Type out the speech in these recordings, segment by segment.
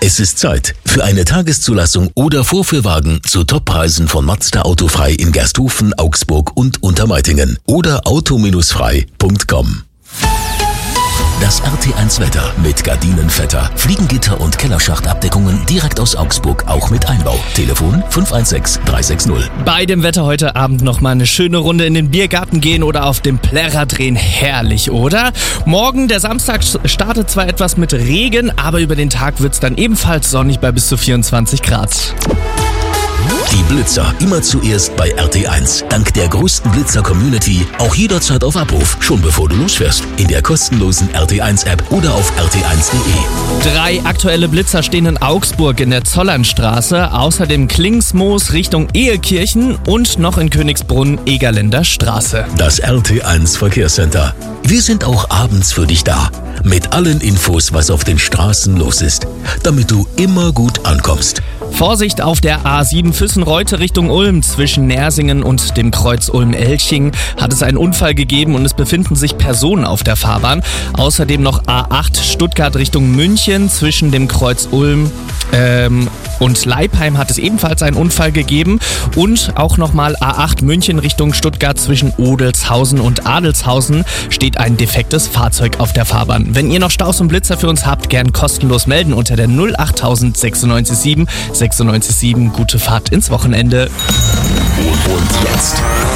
Es ist Zeit für eine Tageszulassung oder Vorführwagen zu Toppreisen von Mazda Autofrei in Gersthofen, Augsburg und Untermeitingen oder auto-frei.com. Das RT1 Wetter mit Gardinenvetter, Fliegengitter und Kellerschachtabdeckungen direkt aus Augsburg, auch mit Einbau. Telefon 516 360. Bei dem Wetter heute Abend noch mal eine schöne Runde in den Biergarten gehen oder auf dem Plärrer drehen. Herrlich, oder? Morgen, der Samstag, startet zwar etwas mit Regen, aber über den Tag wird's dann ebenfalls sonnig bei bis zu 24 Grad. Die Blitzer immer zuerst bei RT1. Dank der größten Blitzer-Community auch jederzeit auf Abruf, schon bevor du losfährst. In der kostenlosen RT1-App oder auf rt1.de. 3 aktuelle Blitzer stehen in Augsburg in der Zollernstraße, außerdem Klingsmoos Richtung Ehekirchen und noch in Königsbrunn Egerländer Straße. Das RT1 Verkehrscenter. Wir sind auch abends für dich da. Mit allen Infos, was auf den Straßen los ist. Damit du immer gut ankommst. Vorsicht auf der A7 Füssen-Reute Richtung Ulm. Zwischen Nersingen und dem Kreuz Ulm-Elching hat es einen Unfall gegeben und es befinden sich Personen auf der Fahrbahn. Außerdem noch A8 Stuttgart Richtung München. Zwischen dem Kreuz Ulm und Leipheim hat es ebenfalls einen Unfall gegeben. Und auch nochmal A8 München Richtung Stuttgart zwischen Odelshausen und Adelshausen steht ein defektes Fahrzeug auf der Fahrbahn. Wenn ihr noch Staus und Blitzer für uns habt, gern kostenlos melden unter der 08000 967 967. Gute Fahrt ins Wochenende. Und jetzt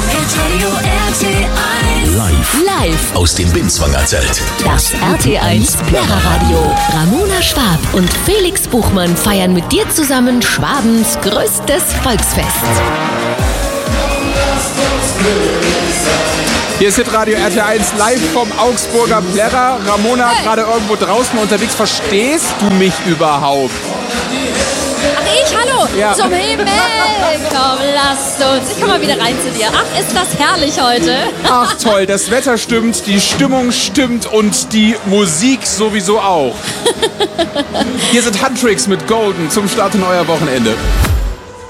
live aus dem Binswanger Zelt. Das RT1 Plärrer-Radio. Ramona Schwab und Felix Buchmann feiern mit dir zusammen Schwabens größtes Volksfest. Hier ist Hitradio RT1 live vom Augsburger Plärrer. Ramona, gerade irgendwo draußen unterwegs. Verstehst du mich überhaupt? Ach, ich? Hallo? Ja. Zum Himmel! Komm, lasst uns. Ich komm mal wieder rein zu dir. Ach, ist das herrlich heute. Ach toll, das Wetter stimmt, die Stimmung stimmt und die Musik sowieso auch. Hier sind Huntrix mit Golden zum Start in euer Wochenende.